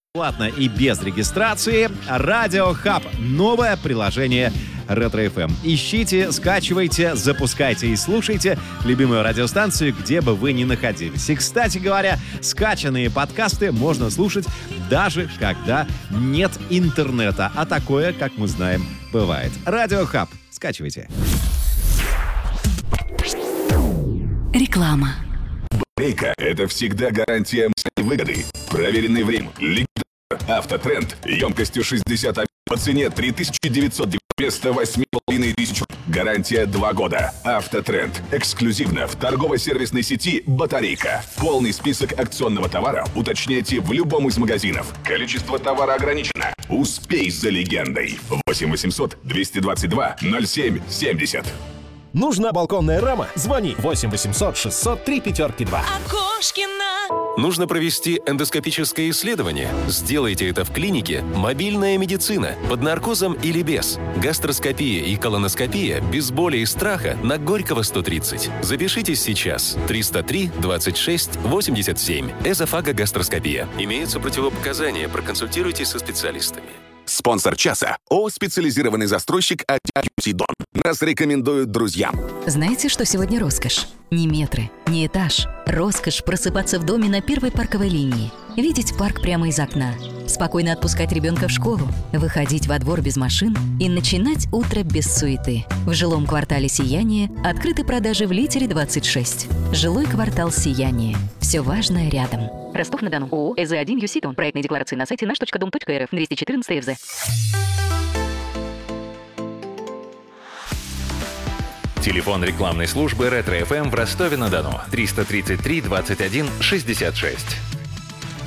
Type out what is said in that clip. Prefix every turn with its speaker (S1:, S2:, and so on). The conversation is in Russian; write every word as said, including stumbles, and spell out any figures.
S1: Бесплатно и без регистрации. Радио Хаб. Новое приложение Ретро эф эм. Ищите, скачивайте, запускайте и слушайте любимую радиостанцию, где бы вы ни находились. И, кстати говоря, скачанные подкасты можно слушать даже когда нет интернета. А такое, как мы знаем, бывает. Радио Хаб. Скачивайте.
S2: Реклама.
S3: Батарейка – это всегда гарантия выгоды. Проверенный время. Лидер. Автотренд. Емкостью шестьдесят ампер. По цене три тысячи девятьсот вместо восемь с половиной тысяч. Гарантия два года. Автотренд. Эксклюзивно в торгово-сервисной сети «Батарейка». Полный список акционного товара уточняйте в любом из магазинов. Количество товара ограничено. Успей за легендой. восемь восемьсот двести двадцать два ноль семь семьдесят.
S4: Нужна балконная рама? Звони восемь восемьсот шестьсот три пятерки два.
S5: Окошкина.
S6: Нужно провести эндоскопическое исследование? Сделайте это в клинике «Мобильная медицина» под наркозом или без. Гастроскопия и колоноскопия без боли и страха на Горького сто тридцать. Запишитесь сейчас. триста три двадцать шесть восемьдесят семь. Эзофагогастроскопия. Имеются противопоказания. Проконсультируйтесь со специалистами.
S3: Спонсор часа – ООО «Специализированный застройщик Сидон». Нас рекомендуют друзьям.
S2: Знаете, что сегодня роскошь? Не метры, не этаж. Роскошь просыпаться в доме на первой парковой линии. Видеть парк прямо из окна. Спокойно отпускать ребенка в школу. Выходить во двор без машин и начинать утро без суеты. В жилом квартале «Сияние» открыты продажи в Литере двадцать шесть. Жилой квартал «Сияние». Все важное рядом. Ростов-на-Дону. ООО «Эз один Юситон». Проектные декларации на сайте наш точка дом точка эр эф. двести четырнадцать эф зэ.
S7: Телефон рекламной службы Ретро эф эм в Ростове-на-Дону триста тридцать три двадцать один шестьдесят шесть.